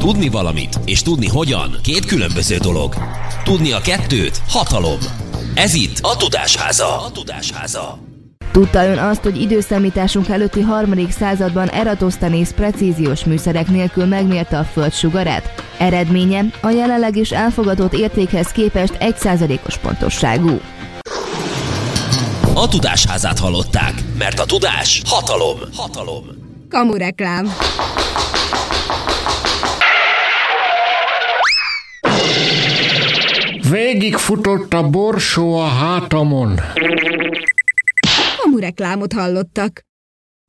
Tudni valamit és tudni hogyan két különböző dolog. Tudni a kettőt hatalom. Ez itt a Tudásháza. Tudta ön azt, hogy időszámításunk előtti 3. században Eratosthenész precíziós műszerek nélkül megmérte a Föld sugarát? Eredménye a jelenleg is elfogadott értékhez képest 1%-os pontosságú. A Tudásházát hallották, mert a tudás hatalom. Kamureklám. Végigfutott a borsó a hátamon. Kamureklámot hallottak.